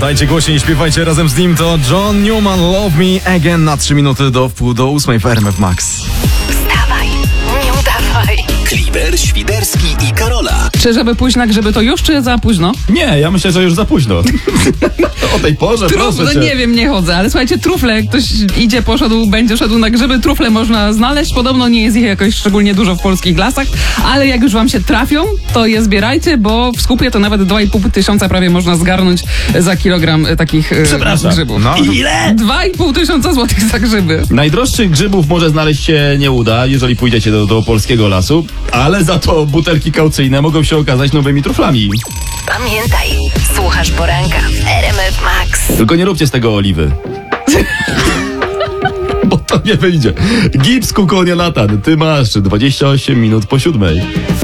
Dajcie głośniej, śpiewajcie razem z nim. To John Newman, Love Me Again na 3 minuty do 7:30 w RMF Max. Wstawaj, nie udawaj. Kliber, Świderski i Karola. Czy żeby pójść na grzyby to już, czy za późno? Nie, ja myślę, że już za późno. O tej porze, Trufle, proszę cię. nie wiem, nie chodzę, ale słuchajcie, trufle, jak ktoś idzie, poszedł, będzie szedł na grzyby, trufle można znaleźć. Podobno nie jest ich jakoś szczególnie dużo w polskich lasach, ale jak już wam się trafią, to je zbierajcie, bo w skupie to nawet 2,5 tysiąca prawie można zgarnąć za kilogram takich grzybów. No. Ile? 2,5 tysiąca złotych za grzyby. Najdroższych grzybów może znaleźć się nie uda, jeżeli pójdziecie do polskiego lasu, ale za to butelki kaucyjne mogą się okazać nowymi truflami. Pamiętaj, słuchasz poranka w RMF Max. Tylko nie róbcie z tego oliwy. Bo to nie wyjdzie. Gips, Kukonia, Natan, ty masz 28 minut po 7.